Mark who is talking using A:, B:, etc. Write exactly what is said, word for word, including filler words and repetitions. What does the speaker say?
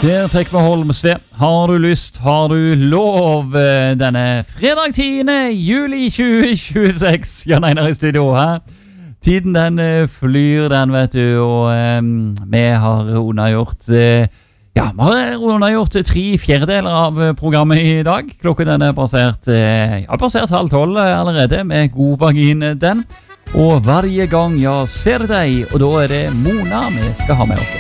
A: Der fikk vi Holmsve. Har du lyst, har du lov denne fredag tiende juli tjue tjueseks. Jan Einar i studio her. Tiden den flyr den, vet du, og um, vi har unnagjort uh, ja, vi har unnagjort tre fjerdedeler av programmet i dag. Klokken den er passert, uh, ja, passert halv tolv allerede med god vagin den. Og hver gang jeg ser deg, og da er det Mona vi skal ha med oss.